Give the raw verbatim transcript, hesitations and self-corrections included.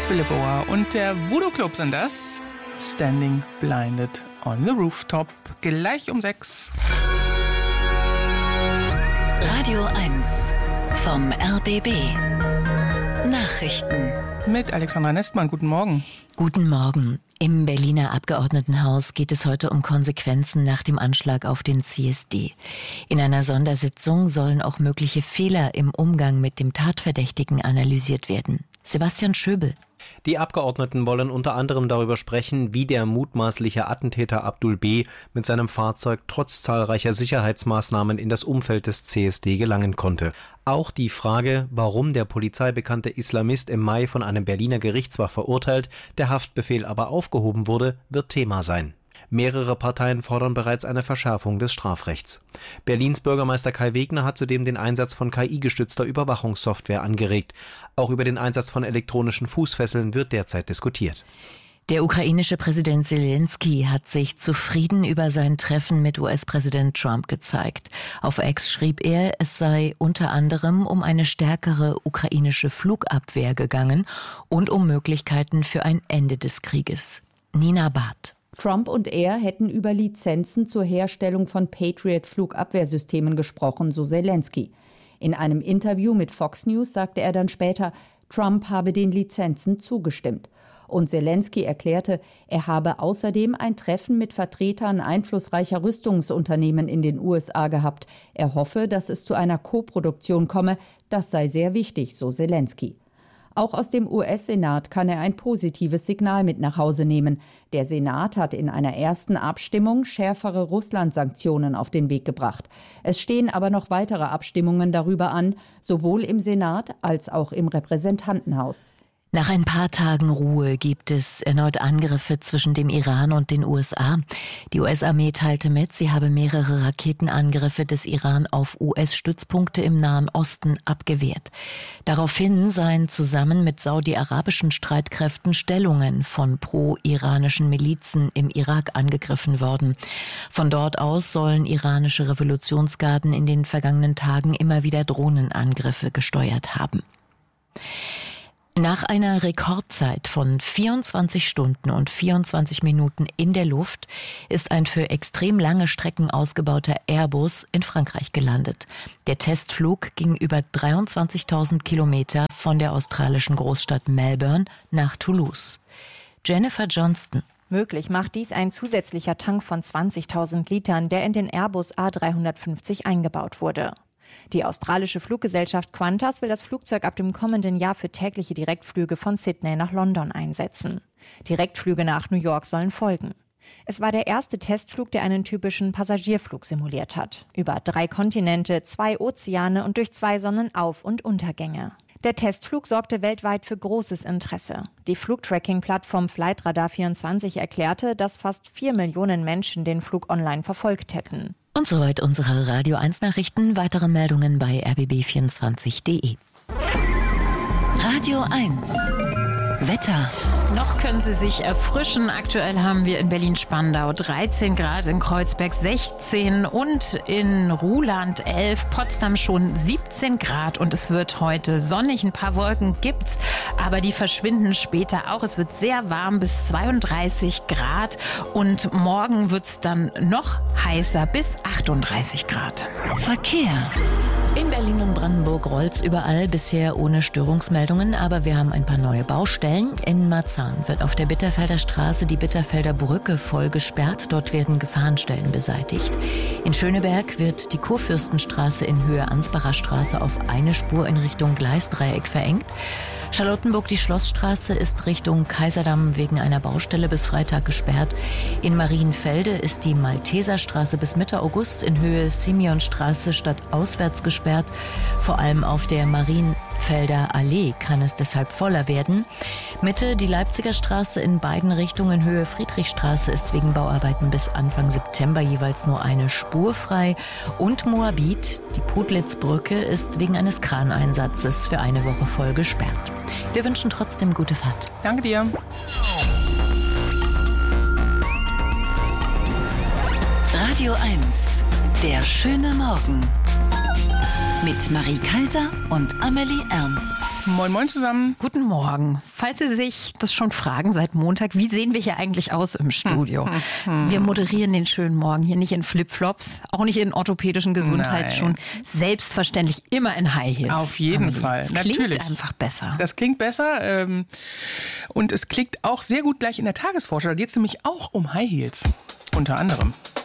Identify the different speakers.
Speaker 1: Philippoa und der Voodoo Club sind das. Standing Blinded on the Rooftop. Gleich um sechs.
Speaker 2: Radio eins vom R B B. Nachrichten.
Speaker 1: Mit Alexandra Nestmann. Guten Morgen.
Speaker 3: Guten Morgen. Im Berliner Abgeordnetenhaus geht es heute um Konsequenzen nach dem Anschlag auf den C S D. In einer Sondersitzung sollen auch mögliche Fehler im Umgang mit dem Tatverdächtigen analysiert werden. Sebastian Schöbel.
Speaker 4: Die Abgeordneten wollen unter anderem darüber sprechen, wie der mutmaßliche Attentäter Abdul B. mit seinem Fahrzeug trotz zahlreicher Sicherheitsmaßnahmen in das Umfeld des C S D gelangen konnte. Auch die Frage, warum der polizeibekannte Islamist im Mai von einem Berliner Gericht zwar verurteilt, der Haftbefehl aber aufgehoben wurde, wird Thema sein. Mehrere Parteien fordern bereits eine Verschärfung des Strafrechts. Berlins Bürgermeister Kai Wegner hat zudem den Einsatz von K I-gestützter Überwachungssoftware angeregt. Auch über den Einsatz von elektronischen Fußfesseln wird derzeit diskutiert.
Speaker 3: Der ukrainische Präsident Zelensky hat sich zufrieden über sein Treffen mit U S-Präsident Trump gezeigt. Auf X schrieb er, es sei unter anderem um eine stärkere ukrainische Flugabwehr gegangen und um Möglichkeiten für ein Ende des Krieges. Nina Barth.
Speaker 5: Trump und er hätten über Lizenzen zur Herstellung von Patriot-Flugabwehrsystemen gesprochen, so Zelensky. In einem Interview mit Fox News sagte er dann später, Trump habe den Lizenzen zugestimmt. Und Zelensky erklärte, er habe außerdem ein Treffen mit Vertretern einflussreicher Rüstungsunternehmen in den U S A gehabt. Er hoffe, dass es zu einer Koproduktion komme. Das sei sehr wichtig, so Zelensky. Auch aus dem U S-Senat kann er ein positives Signal mit nach Hause nehmen. Der Senat hat in einer ersten Abstimmung schärfere Russland-Sanktionen auf den Weg gebracht. Es stehen aber noch weitere Abstimmungen darüber an, sowohl im Senat als auch im Repräsentantenhaus.
Speaker 3: Nach ein paar Tagen Ruhe gibt es erneut Angriffe zwischen dem Iran und den U S A. Die U S-Armee teilte mit, sie habe mehrere Raketenangriffe des Iran auf U S-Stützpunkte im Nahen Osten abgewehrt. Daraufhin seien zusammen mit saudi-arabischen Streitkräften Stellungen von pro-iranischen Milizen im Irak angegriffen worden. Von dort aus sollen iranische Revolutionsgarden in den vergangenen Tagen immer wieder Drohnenangriffe gesteuert haben. Nach einer Rekordzeit von vierundzwanzig Stunden und vierundzwanzig Minuten in der Luft ist ein für extrem lange Strecken ausgebauter Airbus in Frankreich gelandet. Der Testflug ging über dreiundzwanzigtausend Kilometer von der australischen Großstadt Melbourne nach Toulouse. Jennifer Johnston.
Speaker 6: Möglich macht dies ein zusätzlicher Tank von zwanzigtausend Litern, der in den Airbus A dreihundertfünfzig eingebaut wurde. Die australische Fluggesellschaft Qantas will das Flugzeug ab dem kommenden Jahr für tägliche Direktflüge von Sydney nach London einsetzen. Direktflüge nach New York sollen folgen. Es war der erste Testflug, der einen typischen Passagierflug simuliert hat. Über drei Kontinente, zwei Ozeane und durch zwei Sonnenauf- und Untergänge. Der Testflug sorgte weltweit für großes Interesse. Die Flugtracking-Plattform Flightradar vierundzwanzig erklärte, dass fast vier Millionen Menschen den Flug online verfolgt hätten.
Speaker 3: Und soweit unsere Radio eins Nachrichten. Weitere Meldungen bei r b b vierundzwanzig punkt d e.
Speaker 2: Radio eins. Wetter.
Speaker 7: Noch können Sie sich erfrischen. Aktuell haben wir in Berlin-Spandau dreizehn Grad, in Kreuzberg sechzehn und in Ruhland elf, Potsdam schon siebzehn Grad und es wird heute sonnig. Ein paar Wolken gibt's, aber die verschwinden später auch. Es wird sehr warm bis zweiunddreißig Grad und morgen wird's dann noch heißer bis achtunddreißig Grad.
Speaker 2: Verkehr.
Speaker 3: In Berlin und Brandenburg rollt's überall, bisher ohne Störungsmeldungen, aber wir haben ein paar neue Baustellen. In Marzahn wird auf der Bitterfelder Straße die Bitterfelder Brücke voll gesperrt. Dort werden Gefahrenstellen beseitigt. In Schöneberg wird die Kurfürstenstraße in Höhe Ansbacher Straße auf eine Spur in Richtung Gleisdreieck verengt. Charlottenburg, die Schlossstraße, ist Richtung Kaiserdamm wegen einer Baustelle bis Freitag gesperrt. In Marienfelde ist die Malteserstraße bis Mitte August in Höhe Simeonstraße stadtauswärts gesperrt. Vor allem auf der Marienfelder Allee kann es deshalb voller werden. Mitte die Leipziger Straße in beiden Richtungen Höhe Friedrichstraße ist wegen Bauarbeiten bis Anfang September jeweils nur eine Spur frei. Und Moabit, die Pudlitzbrücke, ist wegen eines Kraneinsatzes für eine Woche voll gesperrt. Wir wünschen trotzdem gute Fahrt.
Speaker 1: Danke dir.
Speaker 2: Radio eins. Der schöne Morgen. Mit Marie Kaiser und Amelie Ernst.
Speaker 1: Moin, moin zusammen.
Speaker 7: Guten Morgen. Falls Sie sich das schon fragen seit Montag, wie sehen wir hier eigentlich aus im Studio? Hm, hm. Wir moderieren den schönen Morgen hier nicht in Flipflops, auch nicht in orthopädischen Gesundheitsschuhen, selbstverständlich immer in High Heels.
Speaker 1: Auf jeden
Speaker 7: Amelie.
Speaker 1: Fall.
Speaker 7: Das
Speaker 1: Natürlich.
Speaker 7: klingt einfach besser.
Speaker 1: Das klingt besser ähm, und es klingt auch sehr gut gleich in der Tagesvorschau. Da geht es nämlich auch um High Heels, unter anderem.